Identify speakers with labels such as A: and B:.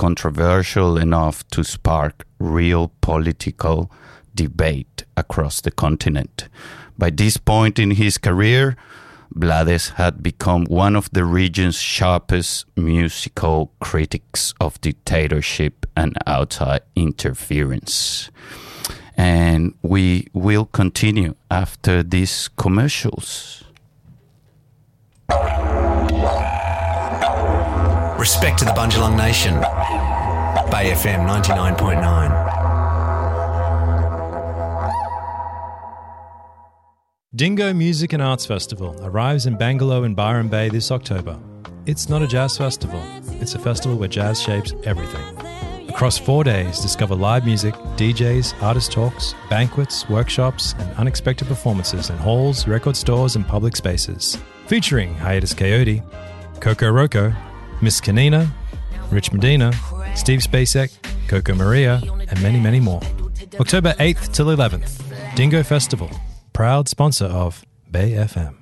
A: controversial enough to spark real political debate across the continent. By this point in his career, Blades had become one of the region's sharpest musical critics of dictatorship and outside interference. And we will continue after these commercials.
B: Respect to the Bundjalung Nation. Bay FM 99.9.
C: Dingo Music and Arts Festival arrives in Bangalore in Byron Bay this October. It's not a jazz festival. It's a festival where jazz shapes everything. Across 4 days, discover live music, DJs, artist talks, banquets, workshops, and unexpected performances in halls, record stores, and public spaces. Featuring Hiatus Coyote, Coco Roco, Miss Kanina, Rich Medina, Steve Spacek, Coco Maria, and many, many more. October 8th till 11th, Dingo Festival, proud sponsor of Bay FM.